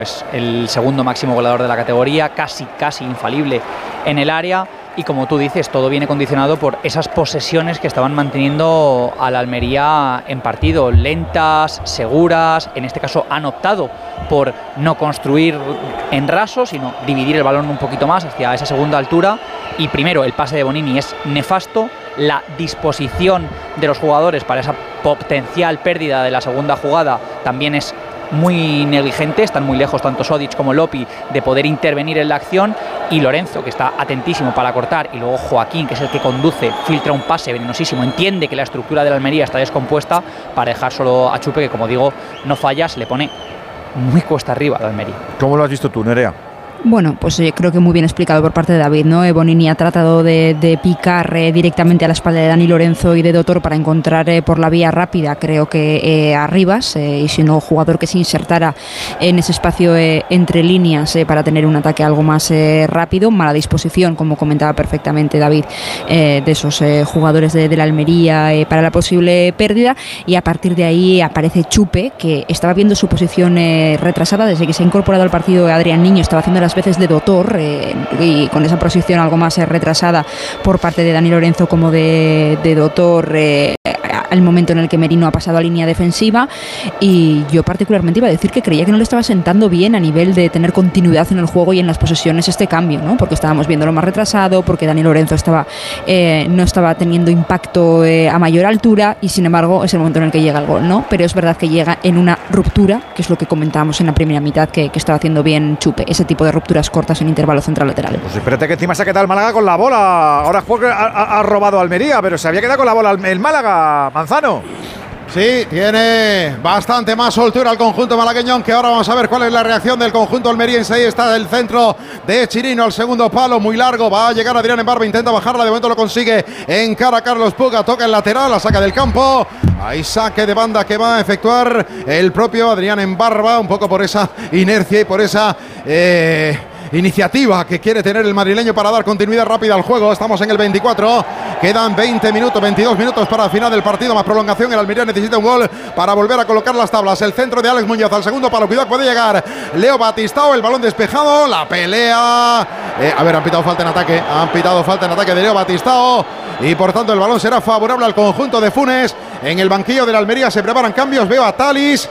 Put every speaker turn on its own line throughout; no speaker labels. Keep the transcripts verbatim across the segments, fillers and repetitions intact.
Es el segundo máximo goleador de la categoría, casi, casi infalible en el área. Y como tú dices, todo viene condicionado por esas posesiones que estaban manteniendo a la Almería en partido, lentas, seguras. En este caso han optado por no construir en raso, sino dividir el balón un poquito más hacia esa segunda altura. Y primero, el pase de Bonini es nefasto, la disposición de los jugadores para esa potencial pérdida de la segunda jugada también es muy negligente, están muy lejos tanto Sodic como Lopi de poder intervenir en la acción, y Lorenzo, que está atentísimo para cortar, y luego Joaquín, que es el que conduce, filtra un pase venenosísimo, entiende que la estructura de la Almería está descompuesta para dejar solo a Chupe, que como digo, no falla, se le pone muy cuesta arriba a la Almería.
¿Cómo lo has visto tú, Nerea?
Bueno, pues eh, creo que muy bien explicado por parte de David, ¿no? Eh, Bonini ha tratado de, de picar eh, directamente a la espalda de Dani Lorenzo y de Dotor para encontrar eh, por la vía rápida, creo que eh, a Rivas, eh, y si no, jugador que se insertara en ese espacio eh, entre líneas eh, para tener un ataque algo más eh, rápido. Mala disposición, como comentaba perfectamente David, eh, de esos eh, jugadores de, de la Almería eh, para la posible pérdida, y a partir de ahí aparece Chupe, que estaba viendo su posición eh, retrasada desde que se ha incorporado al partido. Adrián Niño estaba haciendo las veces de Dotor, eh, y con esa posición algo más eh, retrasada por parte de Dani Lorenzo como de, de Dotor, eh, al momento en el que Merino ha pasado a línea defensiva. Y yo particularmente iba a decir que creía que no le estaba sentando bien a nivel de tener continuidad en el juego y en las posesiones este cambio, ¿no? Porque estábamos viéndolo más retrasado, porque Dani Lorenzo estaba eh, no estaba teniendo impacto eh, a mayor altura, y sin embargo es el momento en el que llega el gol, ¿no? Pero es verdad que llega en una ruptura, que es lo que comentábamos en la primera mitad, que, que estaba haciendo bien Chupe, ese tipo de rupturas cortas en intervalo central-lateral.
Pues espérate, que encima se ha quedado el Málaga con la bola. Ahora ha, ha, ha robado Almería, pero se había quedado con la bola el Málaga, Manzano.
Sí, tiene bastante más soltura el conjunto malagueño, aunque ahora vamos a ver cuál es la reacción del conjunto almeriense. Ahí está el centro de Chirino, al segundo palo, muy largo, va a llegar Adrián Embarba, intenta bajarla, de momento lo consigue, encara a Carlos Puga, toca el lateral, la saca del campo. Hay saque de banda que va a efectuar el propio Adrián Embarba, un poco por esa inercia y por esa Eh, iniciativa que quiere tener el madrileño para dar continuidad rápida al juego. Estamos en el veinticuatro, quedan veinte minutos, veintidós minutos para el final del partido, más prolongación. El Almería necesita un gol para volver a colocar las tablas. El centro de Alex Muñoz al segundo palo, cuidado, puede llegar Leo Batistao, el balón despejado, la pelea, eh, a ver, han pitado falta en ataque, han pitado falta en ataque de Leo Batistao, y por tanto el balón será favorable al conjunto de Funes. En el banquillo de la Almería se preparan cambios, veo a Talis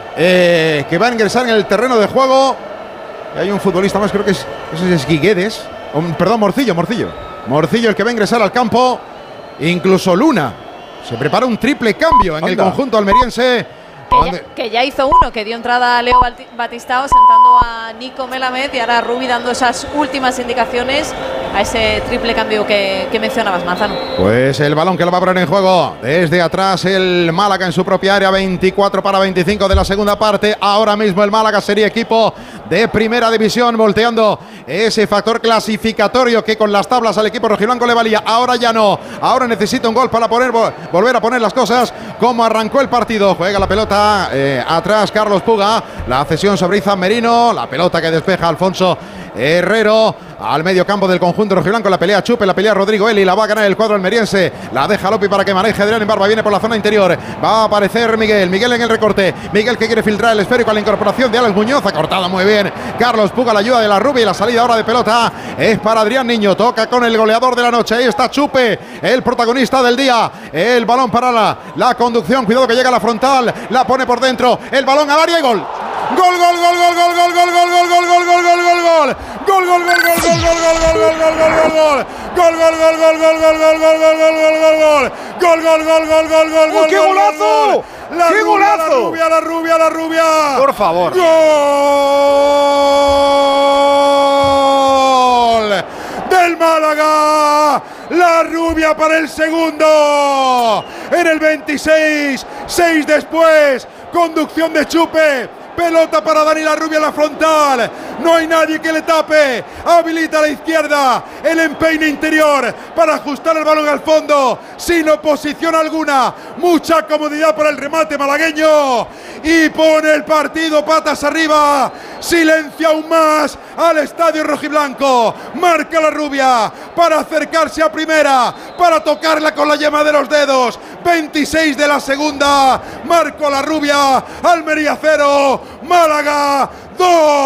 eh, que va a ingresar en el terreno de juego. Hay un futbolista más, creo que es, ese es Guiguedes, oh, perdón, Morcillo, Morcillo. Morcillo el que va a ingresar al campo. Incluso Luna. Se prepara un triple cambio en Anda. el conjunto almeriense.
Que ya, que ya hizo uno, que dio entrada a Leo Batistao sentando a Nico Melamed, y ahora Rubi dando esas últimas indicaciones a ese triple cambio que, que mencionabas, Manzano.
Pues el balón que lo va a poner en juego desde atrás el Málaga en su propia área, veinticuatro para veinticinco de la segunda parte. Ahora mismo el Málaga sería equipo de primera división, volteando ese factor clasificatorio que con las tablas al equipo rojiblanco le valía. Ahora ya no, ahora necesita un gol para poner, volver a poner las cosas como arrancó el partido. Juega la pelota Eh, atrás Carlos Puga, la cesión sobre Izan Merino, la pelota que despeja Alfonso Herrero al medio campo del conjunto rojiblanco. La pelea Chupe, la pelea Rodrigo Eli, la va a ganar el cuadro almeriense, la deja Lopi para que maneje Adrián Embarba, viene por la zona interior, va a aparecer Miguel, Miguel en el recorte, Miguel que quiere filtrar el esférico a la incorporación de Alex Muñoz, ha cortado muy bien Carlos Puga, la ayuda de la Rubi, y la salida ahora de pelota es para Adrián Niño, toca con el goleador de la noche, ahí está Chupe, el protagonista del día, el balón para la, la conducción, cuidado que llega a la frontal, la pone por dentro, el balón al área y gol. Gol, gol, gol, gol, gol, gol, gol, gol, gol, gol, gol, gol, gol, gol, gol. Gol, gol, gol, gol, gol, gol, gol, gol, gol, gol, gol, gol, gol. Gol, gol, gol, gol, gol, gol, gol, gol, gol, gol, gol, gol. Gol, gol, gol, gol, gol, gol, gol.
¡Qué golazo! ¡Qué golazo!
La rubia, la rubia, la rubia.
Por favor.
Gol del Málaga. La rubia para el segundo. En el veintiséis, seis después. Conducción de Chupe. Pelota para Dani La Rubia en la frontal. No hay nadie que le tape. Habilita a la izquierda. El empeine interior para ajustar el balón al fondo. Sin oposición alguna. Mucha comodidad para el remate malagueño. Y pone el partido patas arriba. Silencia aún más al estadio rojiblanco. Marca La Rubia para acercarse a primera. Para tocarla con la yema de los dedos. veintiséis de la segunda. Marco La Rubia. Almería cero. Málaga ¡Gol!